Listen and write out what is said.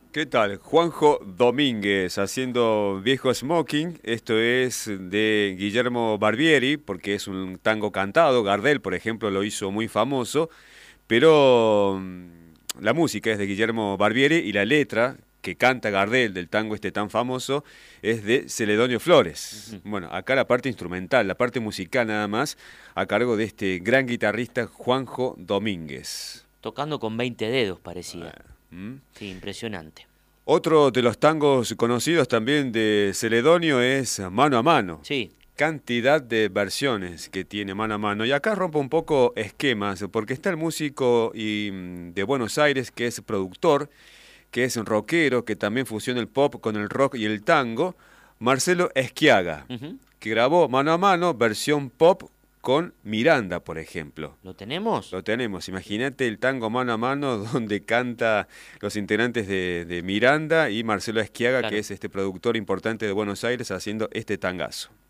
¿Qué tal? Juanjo Domínguez haciendo Viejo Smoking. Esto es de Guillermo Barbieri, porque es un tango cantado. Gardel, por ejemplo, lo hizo muy famoso. Pero la música es de Guillermo Barbieri y la letra que canta Gardel del tango este tan famoso es de Celedonio Flores. Ujú. Bueno, acá la parte instrumental, la parte musical nada más, a cargo de este gran guitarrista Juanjo Domínguez. Tocando con 20 dedos parecía. ¿Mm? Sí, impresionante. Otro de los tangos conocidos también de Celedonio es Mano a Mano. Sí, Cantidad de versiones que tiene Mano a Mano. Y acá rompo un poco esquemas, porque está el músico de Buenos Aires que es productor, que es un rockero, que también fusiona el pop con el rock y el tango, Marcelo Esquiaga, ujú. que grabó Mano a Mano versión pop con Miranda, por ejemplo. ¿Lo tenemos? Lo tenemos, imagínate el tango Mano a Mano donde canta los integrantes de Miranda y Marcelo Esquiaga, que Claro. es este productor importante de Buenos Aires, haciendo este tangazo.